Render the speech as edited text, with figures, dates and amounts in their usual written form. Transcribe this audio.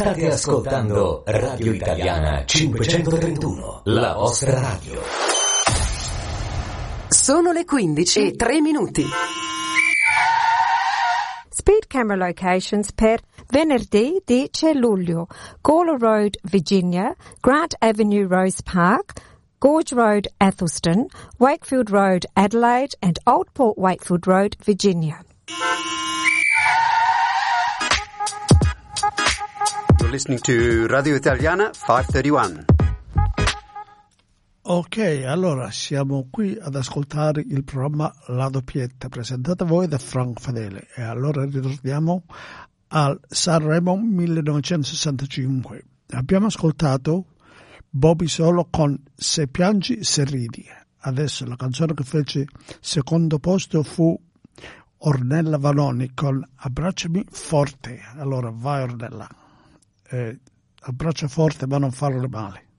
State ascoltando Radio Italiana 531, la vostra radio. Sono le 15:03. Speed camera locations per venerdì 10 luglio. Gawler Road, Virginia, Grant Avenue, Rose Park, Gorge Road, Athelston, Wakefield Road, Adelaide, and Old Port Wakefield Road, Virginia. You're listening to Radio Italiana 531. Ok, allora siamo qui ad ascoltare il programma La Doppietta, presentato a voi da Frank Fedele. E allora ritorniamo al Sanremo 1965. Abbiamo ascoltato Bobby Solo con Se piangi, se ridi. Adesso la canzone che fece secondo posto fu Ornella Vanoni con Abbracciami forte. Allora vai Ornella, abbraccia forte ma non farle male.